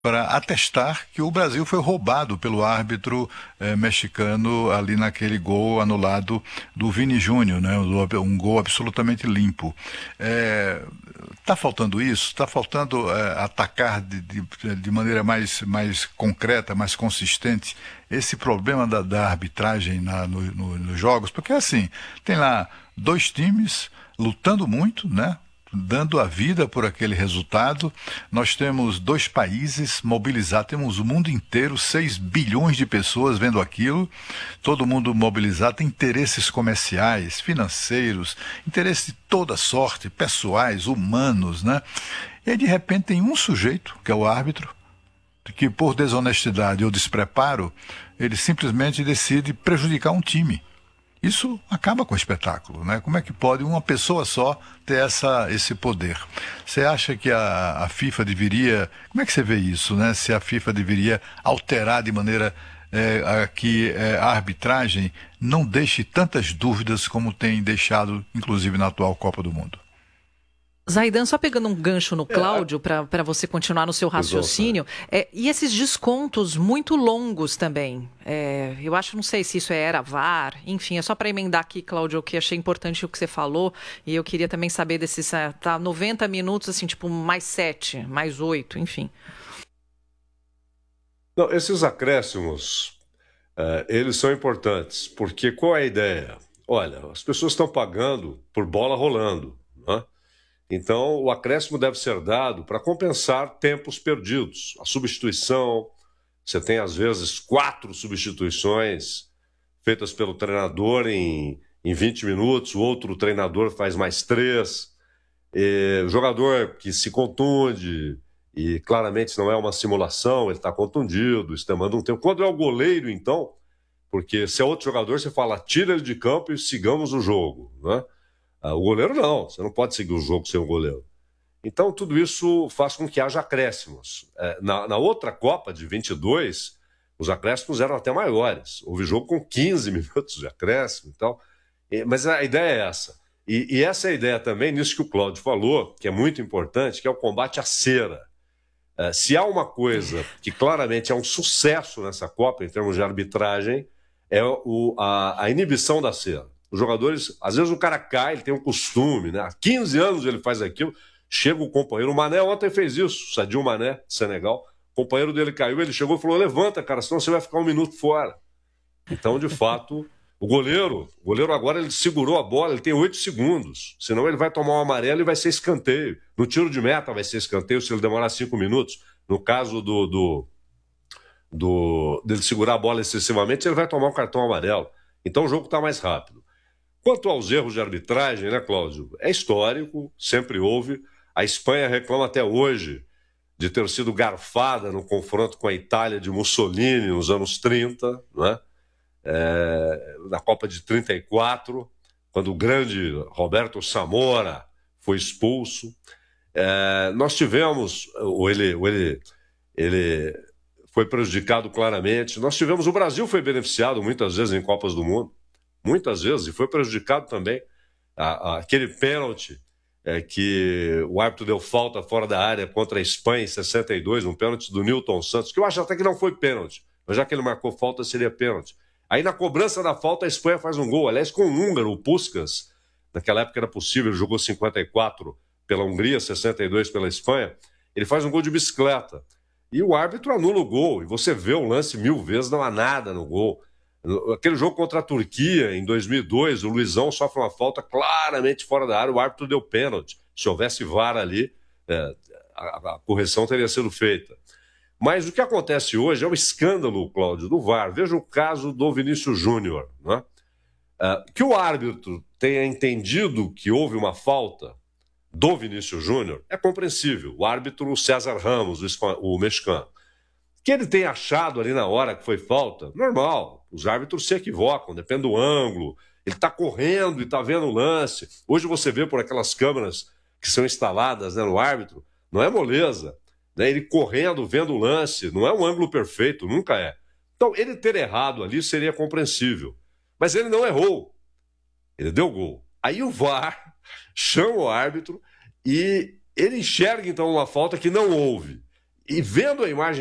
para atestar que o Brasil foi roubado pelo árbitro mexicano ali naquele gol anulado do Vini Júnior, né? Um gol absolutamente limpo. Está faltando isso? Está faltando atacar de maneira mais concreta, mais consistente esse problema da arbitragem nos jogos? Porque assim, tem lá dois times lutando muito, né? Dando a vida por aquele resultado. Nós temos dois países mobilizados, temos o mundo inteiro, 6 bilhões de pessoas vendo aquilo, todo mundo mobilizado, tem interesses comerciais, financeiros, interesses de toda sorte, pessoais, humanos, né? E aí, de repente, tem um sujeito, que é o árbitro, que por desonestidade ou despreparo, ele simplesmente decide prejudicar um time. Isso acaba com o espetáculo, né? Como é que pode uma pessoa só ter esse poder? Você acha que a FIFA deveria... Como é que você vê isso, né? Se a FIFA deveria alterar de maneira que a arbitragem não deixe tantas dúvidas como tem deixado, inclusive na atual Copa do Mundo? Zaidan, só pegando um gancho no Cláudio, para você continuar no seu raciocínio, e esses descontos muito longos também. Eu acho, não sei se isso era VAR, enfim, é só para emendar aqui, Cláudio, que achei importante o que você falou, e eu queria também saber desses, 90 minutos, assim, tipo, mais 7, mais 8, enfim. Não, esses acréscimos, eles são importantes, porque qual é a ideia? Olha, as pessoas estão pagando por bola rolando, né? Então, o acréscimo deve ser dado para compensar tempos perdidos. A substituição, você tem às vezes 4 substituições feitas pelo treinador em 20 minutos, o outro treinador faz mais 3. O jogador que se contunde, e claramente não é uma simulação, ele está contundido, isso demanda um tempo. Quando é o goleiro, então, porque se é outro jogador, você fala, tira ele de campo e sigamos o jogo, né? O goleiro não, você não pode seguir o jogo sem o goleiro. Então, tudo isso faz com que haja acréscimos. Na outra Copa de 22, os acréscimos eram até maiores. Houve jogo com 15 minutos de acréscimo e tal. Mas a ideia é essa. E essa é a ideia também, nisso que o Cláudio falou, que é muito importante, que é o combate à cera. Se há uma coisa que claramente é um sucesso nessa Copa, em termos de arbitragem, é a inibição da cera. Os jogadores, às vezes o cara cai, ele tem um costume, né? Há 15 anos ele faz aquilo, chega o companheiro, o Mané ontem fez isso, Sadio Mané, Senegal, o companheiro dele caiu, ele chegou e falou, levanta, cara, senão você vai ficar 1 minuto fora. Então, de fato, o goleiro agora ele segurou a bola, ele tem 8 segundos, senão ele vai tomar um amarelo e vai ser escanteio. No tiro de meta vai ser escanteio se ele demorar 5 minutos. No caso dele segurar a bola excessivamente, ele vai tomar um cartão amarelo. Então o jogo está mais rápido. Quanto aos erros de arbitragem, né, Cláudio? É histórico, sempre houve. A Espanha reclama até hoje de ter sido garfada no confronto com a Itália de Mussolini nos anos 30, né? Na Copa de 34, quando o grande Roberto Samora foi expulso. Nós tivemos, ele foi prejudicado claramente. Nós tivemos, o Brasil foi beneficiado muitas vezes em Copas do Mundo. Muitas vezes, e foi prejudicado também. Aquele pênalti que o árbitro deu falta fora da área contra a Espanha em 62, um pênalti do Nilton Santos, que eu acho até que não foi pênalti, mas já que ele marcou falta, seria pênalti. Aí na cobrança da falta a Espanha faz um gol, aliás com o húngaro, o Puskás, naquela época era possível, ele jogou 54 pela Hungria, 62 pela Espanha, ele faz um gol de bicicleta. E o árbitro anula o gol, e você vê o lance 1000 vezes, não há nada no gol. Aquele jogo contra a Turquia, em 2002, o Luizão sofre uma falta claramente fora da área, o árbitro deu pênalti. Se houvesse VAR ali, a correção teria sido feita. Mas o que acontece hoje é o escândalo, Cláudio, do VAR. Veja o caso do Vinícius Júnior, né? Que o árbitro tenha entendido que houve uma falta do Vinícius Júnior é compreensível. O árbitro César Ramos, o mexicano. Que ele tenha achado ali na hora que foi falta, normal. Os árbitros se equivocam, depende do ângulo. Ele está correndo e está vendo o lance. Hoje você vê por aquelas câmeras que são instaladas, né, no árbitro, não é moleza. Né? Ele correndo, vendo o lance, não é um ângulo perfeito, nunca é. Então, ele ter errado ali seria compreensível. Mas ele não errou. Ele deu gol. Aí o VAR chama o árbitro e ele enxerga, então, uma falta que não houve. E vendo a imagem